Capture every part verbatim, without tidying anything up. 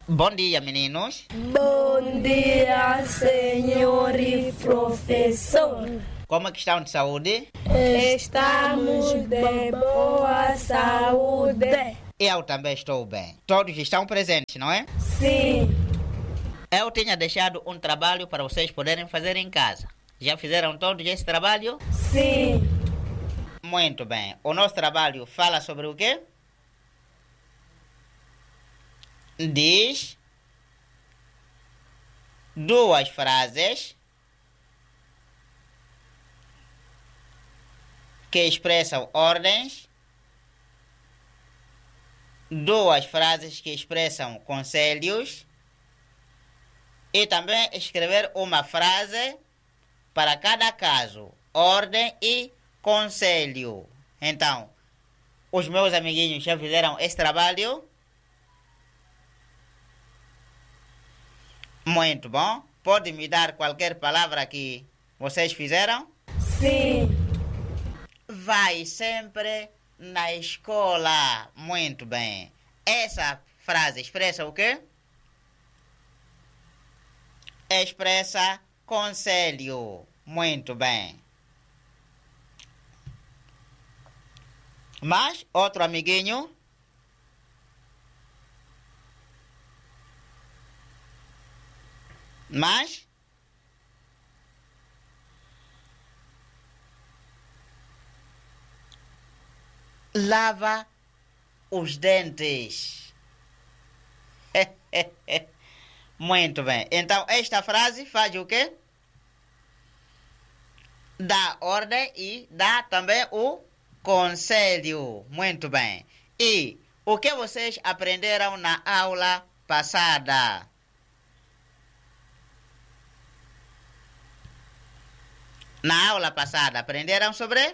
Bom dia, meninos. Bom dia, senhor e professor. Como é que estão de saúde? Estamos de boa saúde. Eu também estou bem. Todos estão presentes, não é? Sim. Eu tinha deixado um trabalho para vocês poderem fazer em casa. Já fizeram todos esse trabalho? Sim. Muito bem. O nosso trabalho fala sobre o quê? Diz duas frases que expressam ordens, duas frases que expressam conselhos e também escrever uma frase para cada caso, ordem e conselho. Então, os meus amiguinhos já fizeram esse trabalho? Muito bom. Pode me dar qualquer palavra que vocês fizeram? Sim. Vai sempre na escola. Muito bem. Essa frase expressa o quê? Expressa conselho. Muito bem. Mas, outro amiguinho? Mas? Lava os dentes. Muito bem. Então, esta frase faz o quê? Dá ordem e dá também o conselho. Muito bem. E o que vocês aprenderam na aula passada? Na aula passada, aprenderam sobre?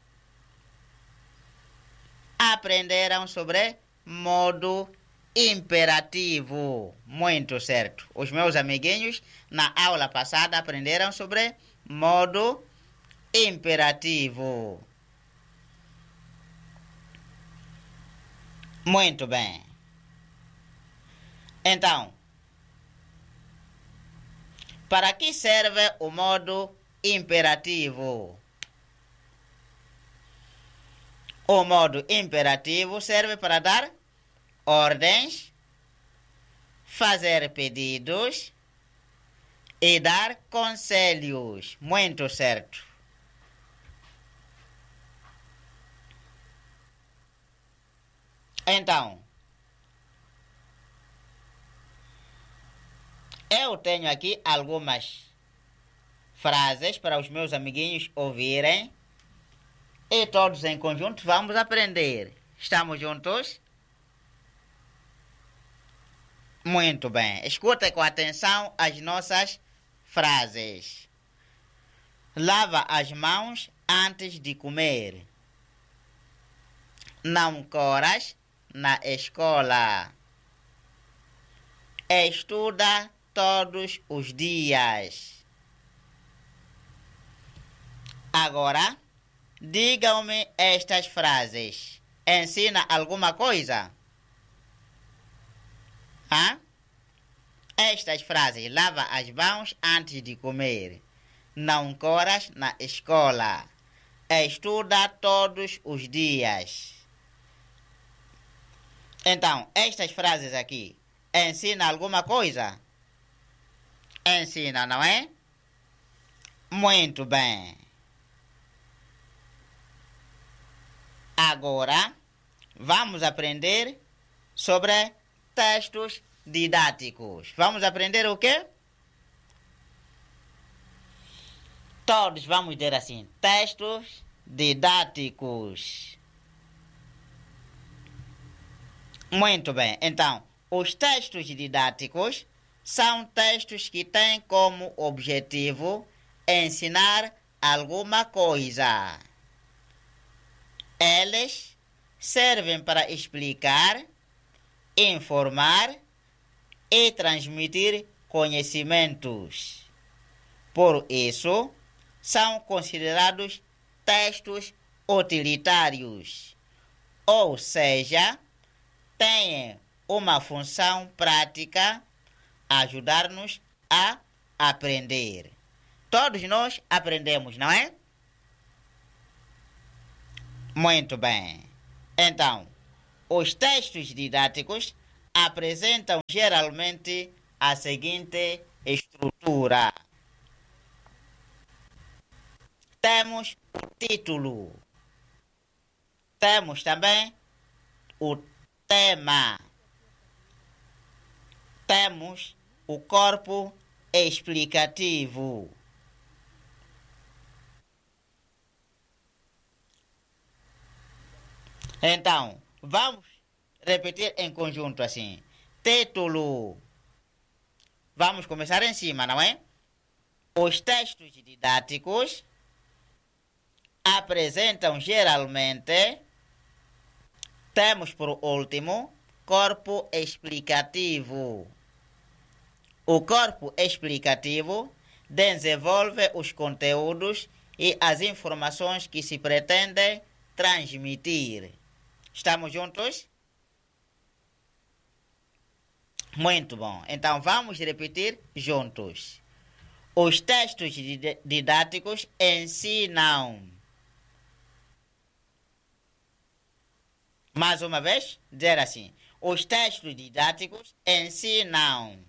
Aprenderam sobre modo imperativo. Muito certo. Os meus amiguinhos, na aula passada, aprenderam sobre modo imperativo. Muito bem. Então, para que serve o modo imperativo? O modo imperativo serve para dar ordens, fazer pedidos e dar conselhos. Muito certo. Então, eu tenho aqui algumas frases para os meus amiguinhos ouvirem e todos em conjunto vamos aprender. Estamos juntos? Muito bem. Escuta com atenção as nossas frases. Lava as mãos antes de comer. Não corras na escola. Estuda todos os dias. Agora, digam-me estas frases. Ensina alguma coisa? Hã? Estas frases. Lava as mãos antes de comer. Não corras na escola. Estuda todos os dias. Então, estas frases aqui. Ensina alguma coisa? Ensina, não é? Muito bem. Agora, vamos aprender sobre textos didáticos. Vamos aprender o quê? Todos vamos dizer assim, textos didáticos. Muito bem. Então, os textos didáticos são textos que têm como objetivo ensinar alguma coisa. Eles servem para explicar, informar e transmitir conhecimentos. Por isso, são considerados textos utilitários, ou seja, têm uma função prática a ajudar-nos a aprender. Todos nós aprendemos, não é? Muito bem. Então, os textos didáticos apresentam geralmente a seguinte estrutura. Temos o título. Temos também o tema. Temos o corpo explicativo. Então, vamos repetir em conjunto assim. Título. Vamos começar em cima, não é? Os textos didáticos apresentam geralmente, temos por último, corpo explicativo. O corpo explicativo desenvolve os conteúdos e as informações que se pretendem transmitir. Estamos juntos? Muito bom. Então vamos repetir juntos. Os textos didáticos ensinam. Mais uma vez, dizer assim. Os textos didáticos ensinam.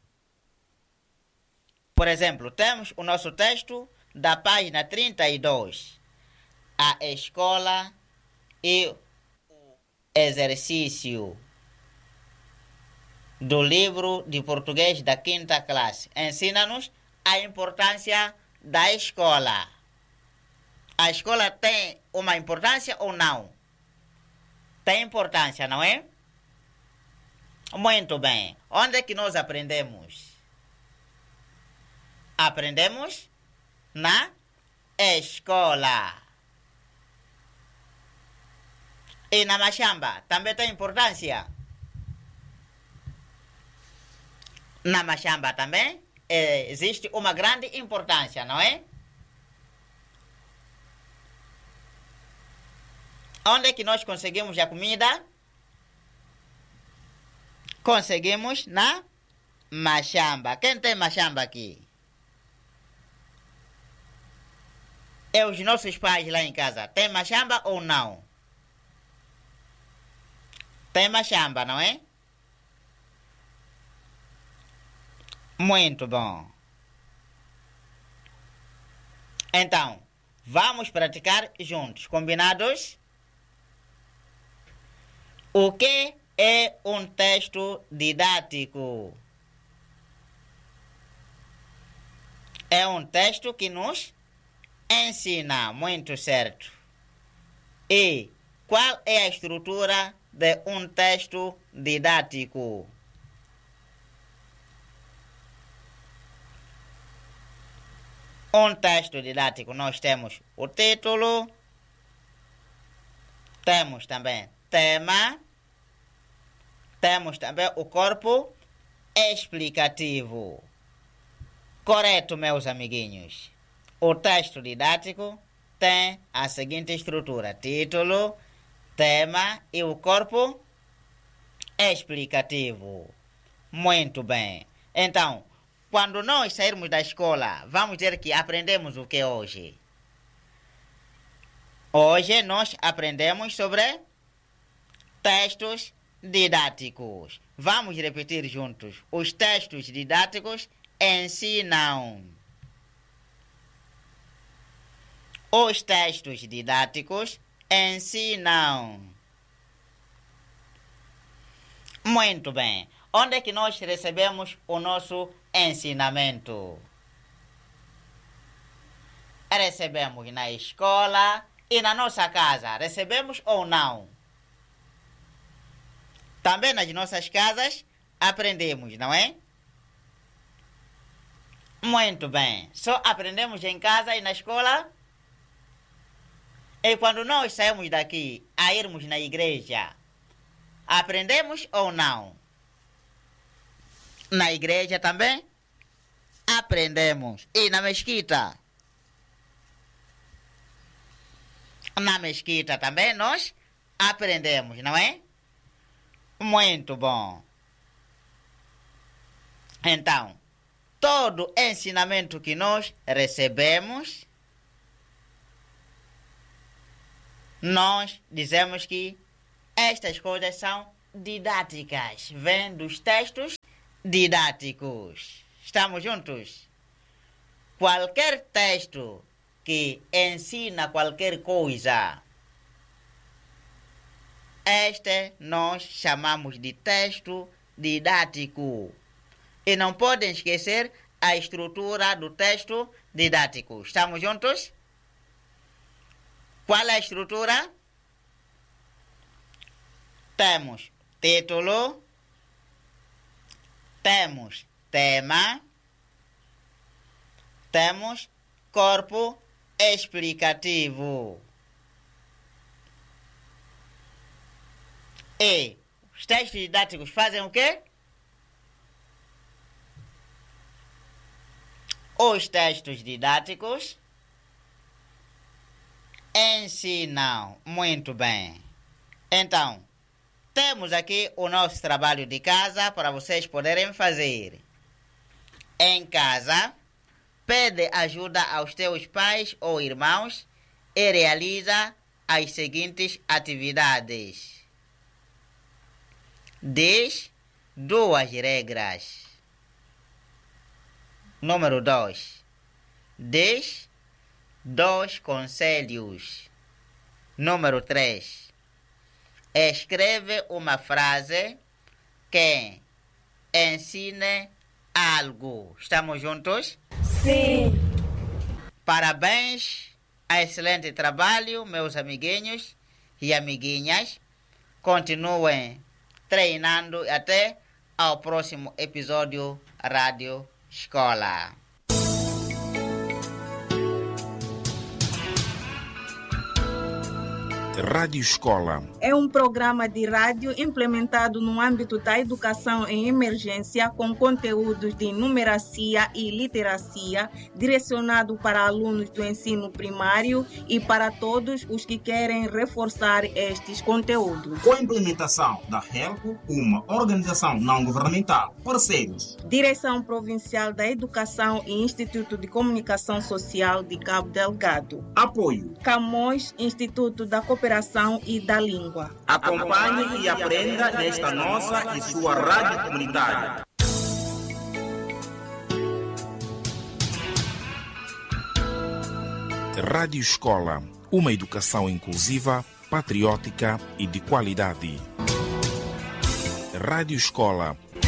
Por exemplo, temos o nosso texto da página trinta e dois. A escola e o exercício do livro de português da quinta classe. Ensina-nos a importância da escola. A escola tem uma importância ou não? Tem importância, não é? Muito bem. Onde é que nós aprendemos? Aprendemos na escola. E na machamba também tem importância? Na machamba também eh, existe uma grande importância, não é? Onde é que nós conseguimos a comida? Conseguimos na machamba. Quem tem machamba aqui? É os nossos pais lá em casa. Tem machamba ou não? Tem machamba, não é? Muito bom. Então, vamos praticar juntos. Combinados? O que é um texto didático? É um texto que nos ensina. Muito certo. E qual é a estrutura de um texto didático? Um texto didático, nós temos o título, temos também tema, temos também o corpo explicativo. Correto, meus amiguinhos. O texto didático tem a seguinte estrutura: título, tema e o corpo explicativo. Muito bem. Então, quando nós sairmos da escola, vamos dizer que aprendemos o que hoje? Hoje nós aprendemos sobre textos didáticos. Vamos repetir juntos. Os textos didáticos ensinam. Os textos didáticos ensinam. Muito bem. Onde é que nós recebemos o nosso ensinamento? Recebemos na escola e na nossa casa. Recebemos ou não? Também nas nossas casas aprendemos, não é? Muito bem. Só aprendemos em casa e na escola? E quando nós saímos daqui a irmos na igreja, aprendemos ou não? Na igreja também aprendemos. E na mesquita? Na mesquita também nós aprendemos, não é? Muito bom. Então, todo ensinamento que nós recebemos, nós dizemos que estas coisas são didáticas, vêm dos textos didáticos. Estamos juntos? Qualquer texto que ensina qualquer coisa, este nós chamamos de texto didático. E não podem esquecer a estrutura do texto didático. Estamos juntos? Qual é a estrutura? Temos título, temos tema, temos corpo explicativo. E os textos didáticos fazem o quê? Os textos didáticos ensinam. Muito bem. Então, temos aqui o nosso trabalho de casa para vocês poderem fazer. Em casa, pede ajuda aos teus pais ou irmãos e realiza as seguintes atividades. Diz duas regras. Número dois. Diz dois conselhos. Número três. Escreve uma frase que ensine algo. Estamos juntos? Sim. Parabéns. Excelente trabalho, meus amiguinhos e amiguinhas. Continuem treinando até ao próximo episódio Rádio Escola. Rádio Escola é um programa de rádio implementado no âmbito da educação em emergência com conteúdos de numeracia e literacia, direcionado para alunos do ensino primário e para todos os que querem reforçar estes conteúdos. Com a implementação da HELCO, uma organização não-governamental, parceiros. Direção Provincial da Educação e Instituto de Comunicação Social de Cabo Delgado. Apoio. Camões, Instituto da Cooperação e da Língua. Acompanhe e aprenda nesta nossa e sua rádio comunitária. Rádio Escola, uma educação inclusiva, patriótica e de qualidade. Rádio Escola.